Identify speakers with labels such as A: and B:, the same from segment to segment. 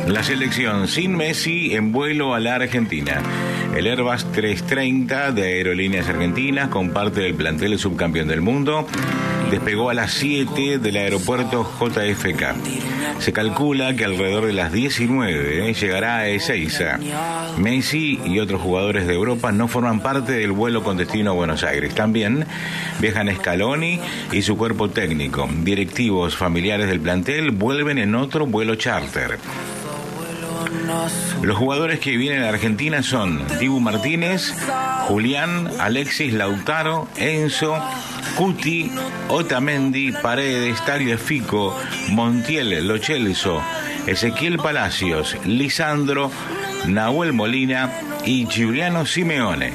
A: La selección sin Messi en vuelo a la Argentina. El Airbus 330 de Aerolíneas Argentinas, con parte del plantel subcampeón del mundo, despegó a las 7 del aeropuerto JFK. Se calcula que alrededor de las 19 llegará a Ezeiza. Messi y otros jugadores de Europa no forman parte del vuelo con destino a Buenos Aires. También viajan Scaloni y su cuerpo técnico. Directivos familiares del plantel vuelven en otro vuelo charter. Los jugadores que vienen a Argentina son Dibu Martínez, Julián, Alexis, Lautaro, Enzo, Cuti, Otamendi, Paredes, Tagliafico, Montiel, Lo Celso, Ezequiel Palacios, Lisandro, Nahuel Molina y Giuliano Simeone.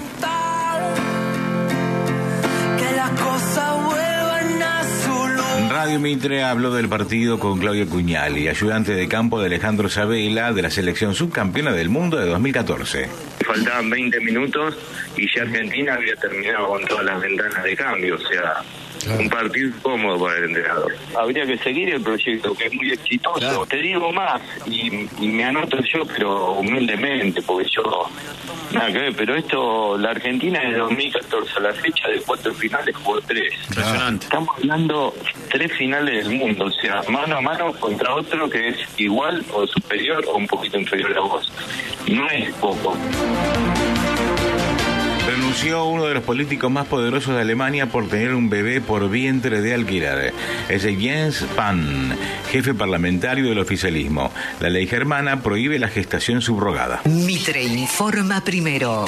A: Radio Mitre habló del partido con Claudio Cuñali, ayudante de campo de Alejandro Sabela de la selección subcampeona del mundo de 2014.
B: Faltaban 20 minutos y ya Argentina había terminado con todas las ventanas de cambio, o sea, un partido cómodo para el entrenador. Habría que seguir el proyecto, que es muy exitoso. Claro. Te digo más, y me anoto yo, pero humildemente, porque yo nada que ver, pero esto, la Argentina de 2014 a la fecha de 4 finales jugó 3.
C: Impresionante.
B: Estamos hablando 3 finales del mundo, o sea, mano a mano contra otro que es igual o superior o un poquito inferior a vos. No es poco.
A: Renunció uno de los políticos más poderosos de Alemania por tener un bebé por vientre de alquiler. Es Jens Spahn, jefe parlamentario del oficialismo. La ley germana prohíbe la gestación subrogada.
D: Mitre informa primero.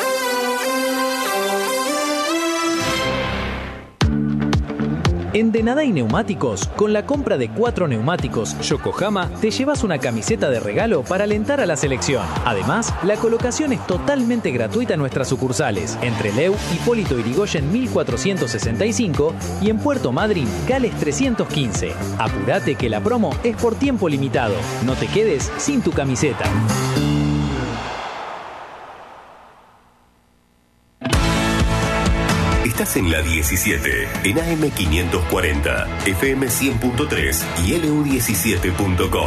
E: En Denadai Neumáticos, con la compra de 4 neumáticos Yokohama, te llevas una camiseta de regalo para alentar a la selección. Además, la colocación es totalmente gratuita en nuestras sucursales, entre Leu, Hipólito Yrigoyen 1465 y en Puerto Madryn, Gales 315. Apúrate que la promo es por tiempo limitado. No te quedes sin tu camiseta.
F: Estás en la 17, en AM 540, FM 100.3 y LU17.com.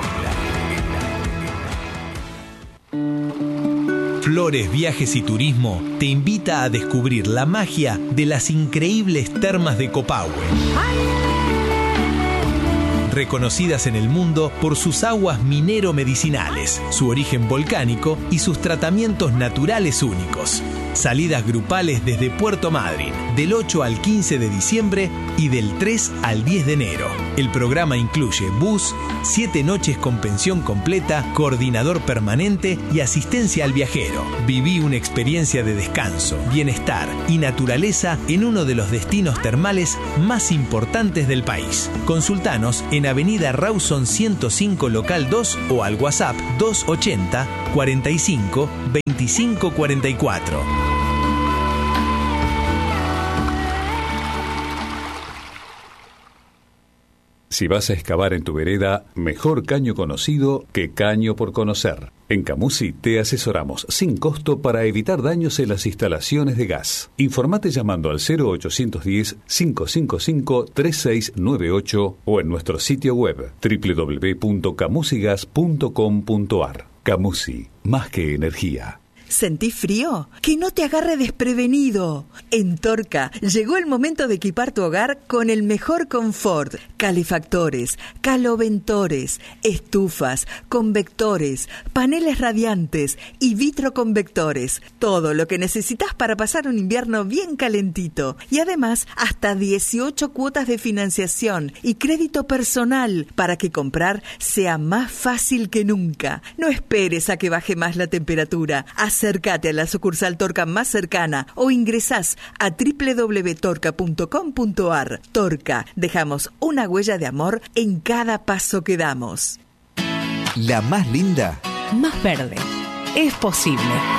G: Flores, Viajes y Turismo te invita a descubrir la magia de las increíbles termas de Copahue. Reconocidas en el mundo por sus aguas minero-medicinales, su origen volcánico y sus tratamientos naturales únicos. Salidas grupales desde Puerto Madryn, del 8 al 15 de diciembre y del 3 al 10 de enero. El programa incluye bus, 7 noches con pensión completa, coordinador permanente y asistencia al viajero. Viví una experiencia de descanso, bienestar y naturaleza en uno de los destinos termales más importantes del país. Consultanos en Avenida Rawson 105 Local 2 o al WhatsApp 280 45 25 44.
H: Si vas a excavar en tu vereda, mejor caño conocido que caño por conocer. En Camusi te asesoramos sin costo para evitar daños en las instalaciones de gas. Informate llamando al 0810-555-3698 o en nuestro sitio web www.camusigas.com.ar. Camusi, más que energía.
I: ¿Sentís frío? ¡Que no te agarre desprevenido! En Torca llegó el momento de equipar tu hogar con el mejor confort. Calefactores, caloventores, estufas, convectores, paneles radiantes y vitroconvectores. Todo lo que necesitas para pasar un invierno bien calentito. Y además, hasta 18 cuotas de financiación y crédito personal para que comprar sea más fácil que nunca. No esperes a que baje más la temperatura. Acércate a la sucursal Torca más cercana o ingresás a www.torca.com.ar. Torca, dejamos una huella de amor en cada paso que damos.
J: La más linda,
K: más verde. Es posible.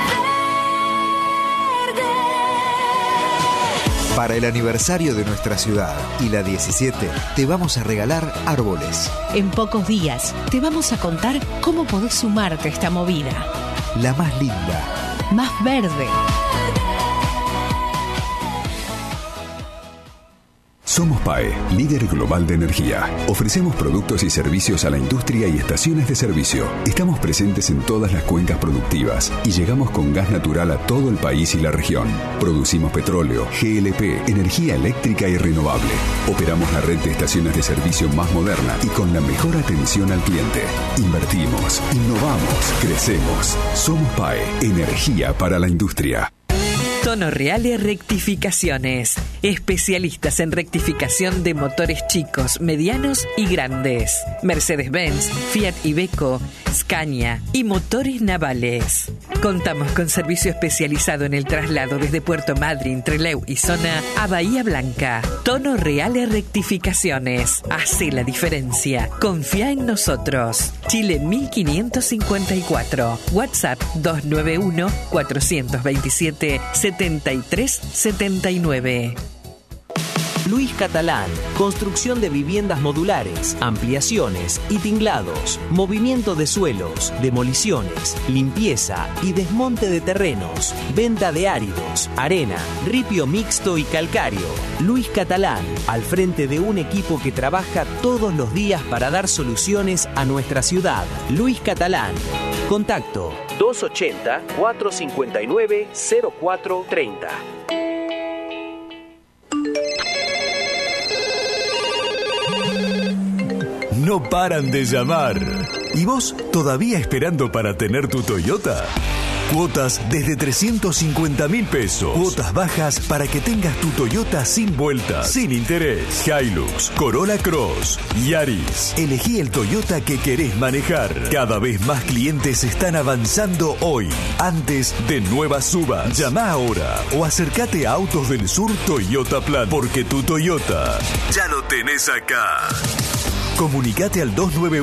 J: Para el aniversario de nuestra ciudad y la 17, te vamos a regalar árboles.
K: En pocos días te vamos a contar cómo podés sumarte a esta movida.
J: La más linda,
K: más verde.
C: Somos PAE, líder global de energía. Ofrecemos productos y servicios a la industria y estaciones de servicio. Estamos presentes en todas las cuencas productivas y llegamos con gas natural a todo el país y la región. Producimos petróleo, GLP, energía eléctrica y renovable. Operamos la red de estaciones de servicio más moderna y con la mejor atención al cliente. Invertimos, innovamos, crecemos. Somos PAE, energía para la industria.
I: Tono Reale Rectificaciones. Especialistas en rectificación de motores chicos, medianos y grandes. Mercedes-Benz, Fiat Iveco, Scania y motores navales. Contamos con servicio especializado en el traslado desde Puerto Madryn, Trelew y zona a Bahía Blanca. Tono Reale Rectificaciones. Hace la diferencia. Confía en nosotros. Chile 1554. WhatsApp 291 427 7379.
E: Luis Catalán, construcción de viviendas modulares, ampliaciones y tinglados, movimiento de suelos, demoliciones, limpieza y desmonte de terrenos, venta de áridos, arena, ripio mixto y calcáreo. Luis Catalán, al frente de un equipo que trabaja todos los días para dar soluciones a nuestra ciudad. Luis Catalán. Contacto 280-459-0430.
L: No paran de llamar. ¿Y vos todavía esperando para tener tu Toyota? Cuotas desde 350.000 pesos. Cuotas bajas para que tengas tu Toyota sin vueltas, sin interés. Hilux, Corolla Cross, Yaris. Elegí el Toyota que querés manejar. Cada vez más clientes están avanzando hoy, antes de nuevas subas. Llama ahora o acércate a Autos del Sur Toyota Plan, porque tu Toyota ya lo tenés acá. Comunicate al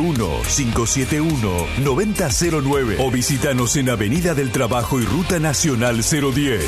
L: 291-571-9009 o visítanos en Avenida del Trabajo y Ruta Nacional 010.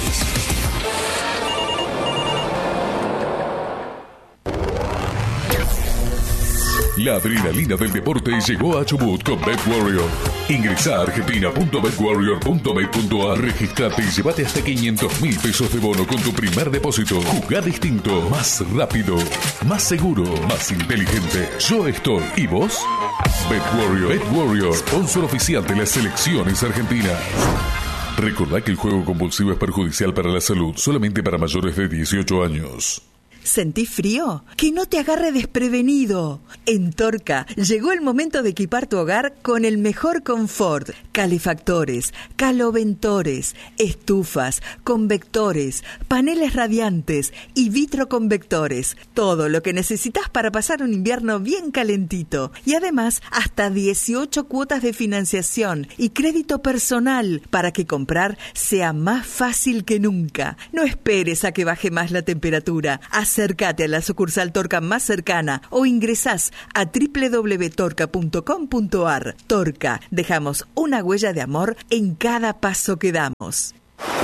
M: La adrenalina del deporte llegó a Chubut con BetWarrior. Ingresa a argentina.betwarrior.bet.ar, registrate y llévate hasta 500.000 pesos de bono con tu primer depósito. Jugá distinto, más rápido, más seguro, más inteligente. Yo estoy. ¿Y vos? BetWarrior. BetWarrior, sponsor oficial de las selecciones argentinas. Recordá que el juego compulsivo es perjudicial para la salud, solamente para mayores de 18 años.
I: ¿Sentís frío? ¡Que no te agarre desprevenido! En Torca llegó el momento de equipar tu hogar con el mejor confort. Calefactores, caloventores, estufas, convectores, paneles radiantes y vitroconvectores. Todo lo que necesitas para pasar un invierno bien calentito. Y además, hasta 18 cuotas de financiación y crédito personal para que comprar sea más fácil que nunca. No esperes a que baje más la temperatura. Acércate a la sucursal Torca más cercana o ingresás a www.torca.com.ar. Torca, dejamos una huella de amor en cada paso que damos.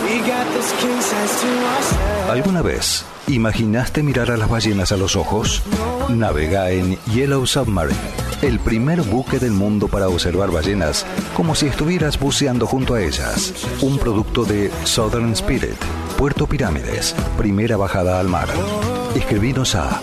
N: ¿Alguna vez imaginaste mirar a las ballenas a los ojos? Navega en Yellow Submarine, el primer buque del mundo para observar ballenas como si estuvieras buceando junto a ellas. Un producto de Southern Spirit, Puerto Pirámides, primera bajada al mar. Escribinos a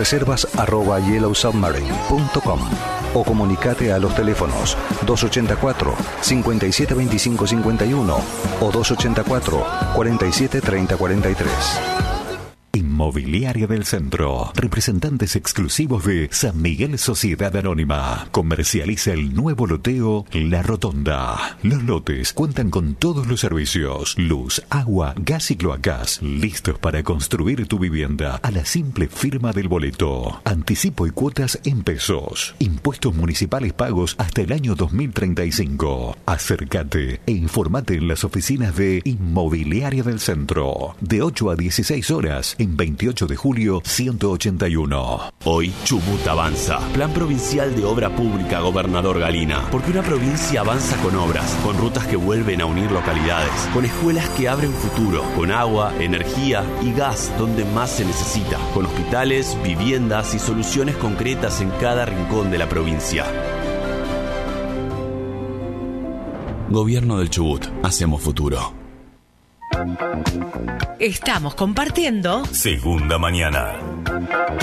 N: reservas@yellowsubmarine.com o comunicate a los teléfonos 284 572551 o 284 473043.
H: Inmobiliaria del Centro. Representantes exclusivos de San Miguel Sociedad Anónima. Comercializa el nuevo loteo La Rotonda. Los lotes cuentan con todos los servicios: luz, agua, gas y cloacas. Listos para construir tu vivienda a la simple firma del boleto. Anticipo y cuotas en pesos. Impuestos municipales pagos hasta el año 2035. Acércate e informate en las oficinas de Inmobiliaria del Centro. De 8 a 16 horas en 28 de julio 181.
F: Hoy Chubut avanza. Plan Provincial de Obra Pública Gobernador Galina. Porque una provincia avanza con obras, con rutas que vuelven a unir localidades, con escuelas que abren futuro, con agua, energía y gas donde más se necesita, con hospitales, viviendas y soluciones concretas en cada rincón de la provincia. Gobierno del Chubut. Hacemos futuro.
K: Estamos compartiendo
F: Segunda Mañana.